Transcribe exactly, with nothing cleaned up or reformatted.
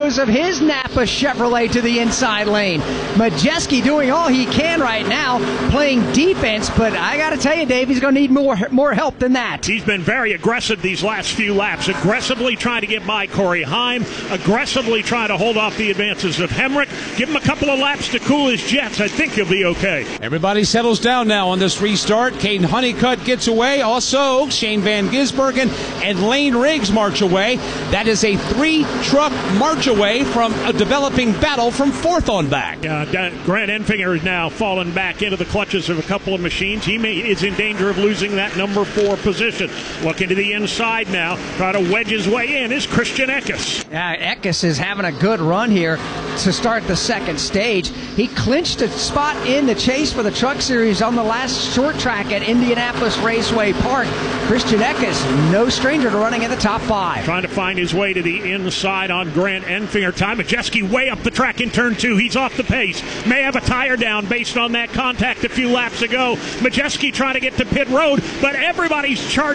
goes of his Napa Chevrolet to the inside lane. Majeski doing all he can right now, playing defense, but I got to tell you, Dave, he's going to need more more help than that. He's been very aggressive these last few laps, aggressively trying to get by Corey Heim, aggressively trying to hold off the advances of Hemrick. Give him a couple of laps to cool his jets. I think he'll be okay. Everybody settles down now on this restart. Caden Honeycutt gets away. Also, Shane Van Gisbergen and Lane Riggs march away. That is a three-truck march away from a developing battle from fourth on back. Uh, Grant Enfinger is now fallen back into the clutches of a couple of machines. He may, is in danger of losing that number four position. Looking to the inside now, try to wedge his way in is Christian Eckes. Uh, Eckes is having a good run here to start the second stage. He clinched a spot in the chase for the Truck Series on the last short track at Indianapolis Raceway Park. Christian Eckes, no stranger to running in the top five. Trying to find his way to the inside on Grant Enfinger. Ty Majeski way up the track in turn two. He's off the pace. May have a tire down based on that contact a few laps ago. Majeski trying to get to pit road, but everybody's charging.